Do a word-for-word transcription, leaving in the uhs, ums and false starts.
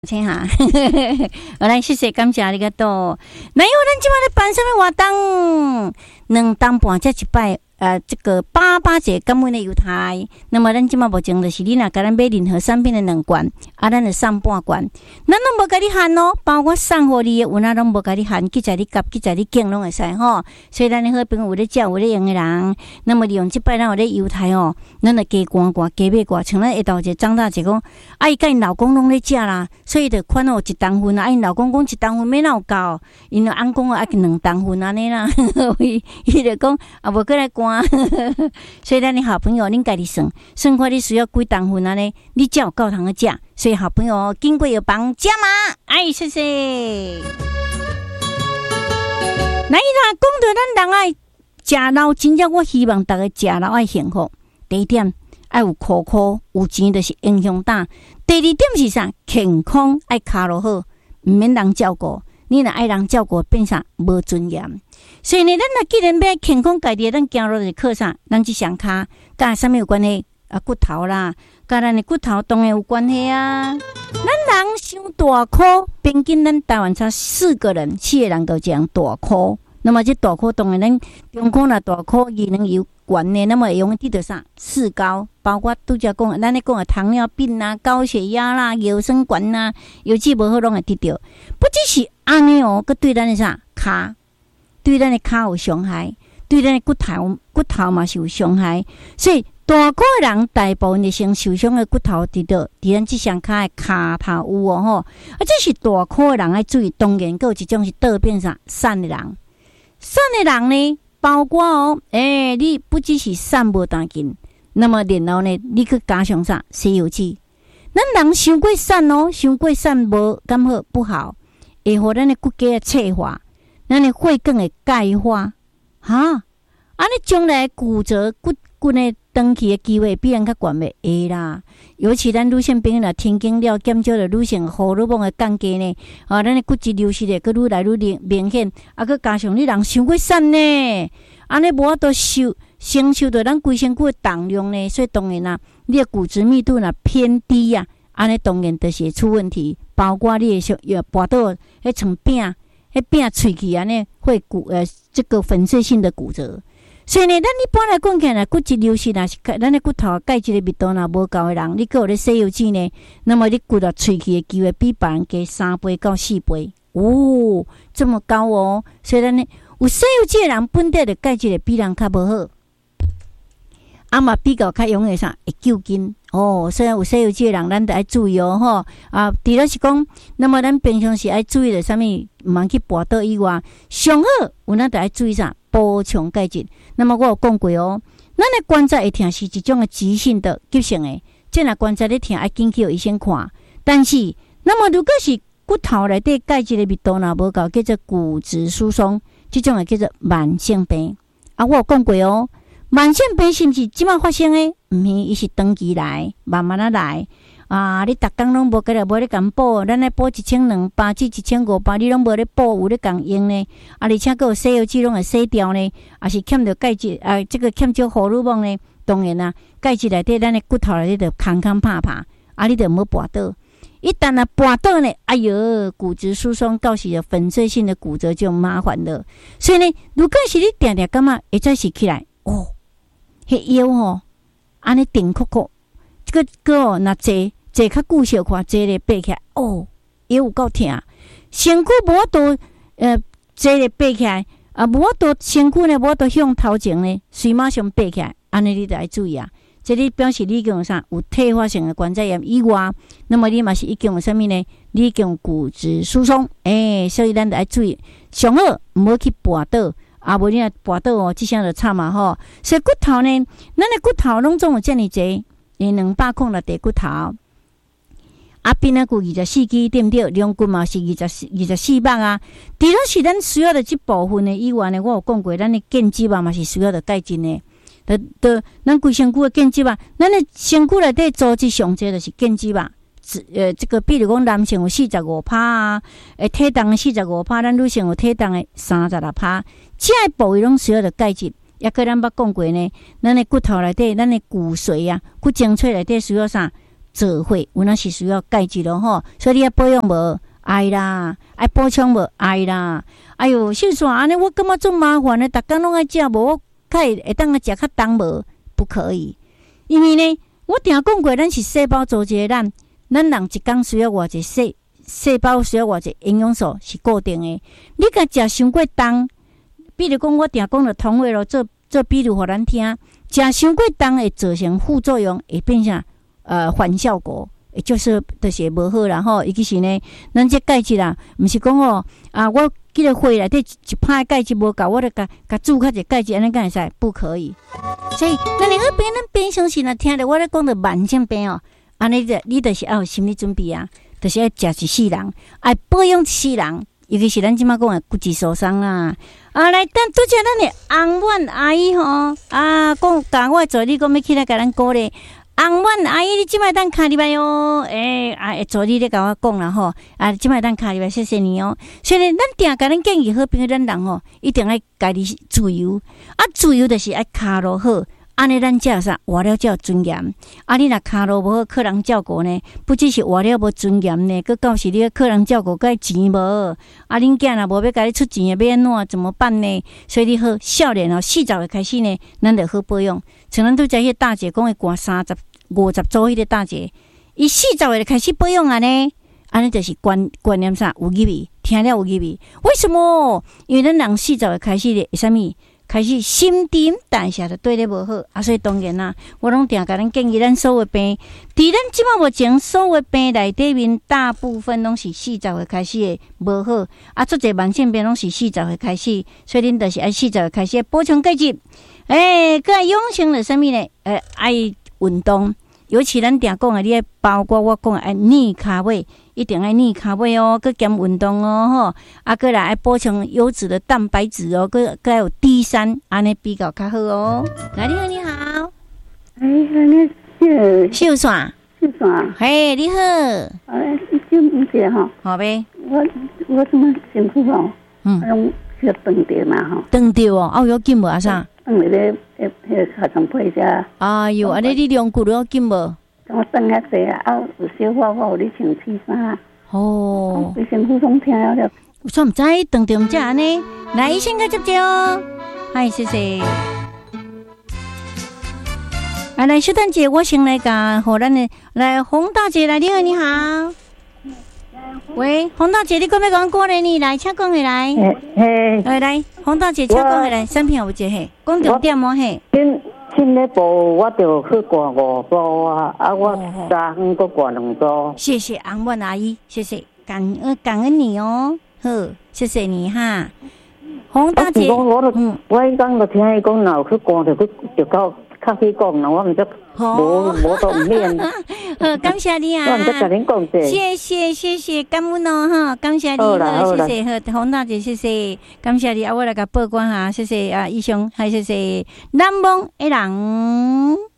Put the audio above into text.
请哈，我来谢谢感谢你个多。那有咱今晚咧办什么活动？两当半才一摆。呃，这个八八节感恩的犹太，那么咱即马目前就是你若甲咱买任何产品的两罐，啊，咱就送半罐，咱拢无甲你限哦，包括送互你的，有哪拢无甲你限，记在你夹，记在你拣拢会使吼。所以咱的好朋友有咧食有咧用的人，那么利用即摆咱有咧犹太哦，咱就加罐罐加买罐，像咱下昼一长大一讲，啊，伊甲因老公拢咧食啦，所以就款哦一当份啊，因老公讲一当份免哪有够，因老翁讲啊两当份安尼啦，伊伊就讲啊无过来罐。所以咱的好朋友，恁家己算，算看你需要几当份安尼，你才有够通去食。所以好朋友经过有帮加码，哎，谢谢。那伊若讲到咱人爱食老，真正我希望大家食老爱幸福。第一点爱有苦苦，有钱就是影响大。第二点是啥？健康爱卡落好，毋免人照顾。你若爱人照顾，变啥无尊严。所以呢，咱若既然要健康家己，咱行路就靠啥？咱即双骹，甲啥物有关系？啊，骨头啦，甲咱的骨头当然有关系啊。咱人伤大箍，平均咱台湾差四个人，四个人都这样大箍。那么这大箍当然咱中箍若大箍，伊能有悬的，那么会用得到啥？四高，包括拄则讲，咱咧讲的糖尿病啦、高血压啦、腰酸管啦，尤其无好拢会得到。不只是安尼哦，佮对咱的啥骹？对咱的骹有伤害，对咱的骨头骨头嘛是有伤害，所以大个人大部分的先受伤的骨头伫倒伫咱即双骹的骹头有哦吼，啊这是大个人爱注意。当然，还有一种是倒变啥瘦的人，瘦的人呢，包括哦，诶、欸，你不只是瘦无当紧，那么然后呢，你去加上啥西游记，咱人伤过瘦哦，伤过瘦无咁好不好，会互咱的骨骼脆化。咱的血管会钙化，哈，安尼将来骨折、骨骨的长期的机会比人较悬袂会啦。尤其咱女性朋友若停经了，减少了女性荷尔蒙的降低呢，啊，咱的骨质流失会愈来愈明显，啊，佮加上你人伤过瘦呢，安尼无法度受承受到咱规身躯的重量呢，所以当然啦，你的骨质密度若偏低啊，安尼当然就是会出问题，包括你的小要跋倒迄层饼。迄变喙齿安尼会骨呃这个粉碎性的骨折，所以呢，咱一般来讲起来，骨质流失若是咱的骨头钙质的密度若无够的人，你还有咧西药剂呢，那么你骨头喙齿的机会比别人加三倍到四倍，哦，这么高哦，所以咱呢有西药剂的人本地的钙质的比人较无好，啊嘛比较较容易啥会救筋。哦，所以有西药剂的人，咱得爱注意哦，吼啊！除了是讲，那么咱平常时爱注意的啥物，毋通去跋倒以外，上好有咱得爱注意啥，补充钙质。那么我有讲过哦，咱的关节会痛是一种的急性的、急性的，即若关节咧痛，爱紧去互医生看。但是，那么如果是骨头内底钙质的密度若无够，叫做骨质疏松，即种诶叫做慢性病。啊，我有讲过哦。慢性病是毋是即马发生诶？毋是，伊是长期来，慢慢啊来。啊，你逐工拢无甲咧，无咧共补，咱咧补一千两百至一千五百，你拢无咧补，有咧共用呢？啊，而且佫有西药剂拢会洗掉呢？啊，是欠着钙质啊，这个欠少荷尔蒙呢？当然啦，钙质内底咱诶骨头内底着空空拍拍，啊，你着毋好跋倒。一旦啊跋倒呢，哎哟，骨质疏松到时的粉碎性的骨折就麻烦了。所以呢，如果是你定定感觉会再是起来，哦。迄腰吼，安尼顶曲曲，这个个哦，若坐坐较久小看，坐咧爬起来，哦，腰有够痛，身躯无法度呃坐咧爬起来，啊无法度身躯呢无法度向头前呢，随马上爬起来，安尼你得爱注意啊。这里表示你已经有啥有退化性的关节炎以外，那么你嘛是已经有啥物呢？你已经有骨质疏松，诶、欸，所以咱得爱注意，上好毋好去跋倒。啊，无你若跋倒哦，即项就惨嘛吼。所以骨头呢，咱的骨头拢总有遮尔济，诶，两百孔六块骨头。啊，边啊骨二十四支，对毋对？两骨嘛是二十二十四百啊。除了是咱需要的即部分的以外呢，我有讲过，咱的腱肌啊嘛是需要的钙质呢。得得，咱规身躯的腱肌啊，咱的身躯内底组织上济就是腱肌啊。呃，这个比如讲，男性有四十五趴啊，诶，体重的四十五趴，咱女性有体重的三十六趴，这部位拢需要的钙质。也个咱捌讲过呢，咱的骨头内底，咱的骨髓啊，骨精髓内底需要啥？ 做伙，有那是需要钙质咯吼，所以你要保养无爱啦，爱补充无爱啦。哎哟，秀爽安尼，我感觉做麻烦的，逐工拢爱食，无我较会会当啊食较重无，不可以。因为呢，我定讲过，咱是细胞组织的咱，咱人一工需要偌济细细胞需要偌济营养素是固定的。你甲食伤过重，比如讲我定讲着通话咯，做做比如互咱听，食伤过重会造成副作用，会变啥？呃，反效果。也就是就是无好啦吼，尤其是呢，咱这钙质啦，毋是讲哦啊，我记个血内底一拍钙质无够，我著甲甲注较者钙质，安尼敢会使？不可以。所以，咱另外边咱平常时若听着我咧讲着慢性病哦，安尼着你著是要有心理准备啊，著是爱食一世人，爱保养一世人，尤其是咱即马讲的骨质疏松啦。啊，来，等拄则咱的红婉阿姨吼啊，讲教我做，你讲要起来甲咱鼓励。红婉阿姨，你即摆当卡入来哦，诶、欸、啊，会助你咧甲我讲啦吼，啊，即摆当卡入来，谢谢你哦。所以呢，咱定甲咱建议好朋友咱人吼，一定爱家己自由，啊，自由就是爱骹路好，安尼咱才有啥活了才有尊严。啊，你若骹路无好，客人照顾呢，不只是活了无尊严呢，佮到时你客人照顾该钱无，啊，恁囝若无要甲你出钱，要安怎怎么办呢？所以你好，少年哦，四十岁开始呢，咱就好保养。像咱拄则迄大姐讲的，寒三十。五十组迄个大姐，伊四十岁就开始保养啊呢，安尼就是观观念上有入味，听了有入味。为什么？因为咱人四十岁开始咧，啥物？开始新陈代谢就对咧无好啊，所以当然啦，我拢定甲咱建议咱所有病，伫咱即马目前所有病内底面，大部分拢是四十岁开始的无好啊，做者慢性病拢是四十岁开始，所以恁就是爱四十岁开始补充钙质，诶、欸，佮爱养成了啥物呢？诶、呃，爱运动。尤其咱定讲的，你包括我讲的爱逆骹尾，一定爱逆骹尾哦，佮兼运动哦吼，啊，佮来爱补充优质的蛋白质哦，佮佮有 D 三，安尼比较较好哦。来，你好，你好， 哎，你是秀爽， 秀爽， 嘿，你好， 哎，就唔谢吼， 好呗， 我我什么辛苦吼，嗯，用去断掉嘛吼， 断掉哦，哦，有紧无啊啥？ 断了咧，迄迄下床配只。哎呦，安尼你量骨有紧无？ 我断遐济啊，啊有小花我有咧穿刺衫。 哦， 规身躯拢听了了。 我说唔知断掉唔知安尼，来医生个接接哦，嗨，谢谢。来来，小丹姐，我先来甲互咱的来洪大姐来，你好，你好。喂，洪大姐，你讲要讲过来呢？来，请讲下来。 嘿，嘿， 来来，洪大姐，请讲下来。产品有一个嘿，讲重点哦嘿。 今今日部我就去挂五组啊，啊我三分搁挂两组。 谢谢红婉阿姨，谢谢，感恩感恩你哦，好，谢谢你哈。洪大姐， 我都嗯，我迄讲就听伊讲，若有去挂就去就到较去讲啦，我毋知。无无都唔免， 好，感谢你啊！ 我唔得甲恁讲者， 谢谢谢谢，感恩哦哈，感谢你，好，谢谢，好，洪大姐，谢谢，感谢你啊！我来甲报关哈，谢谢啊，以上还谢谢南梦的人。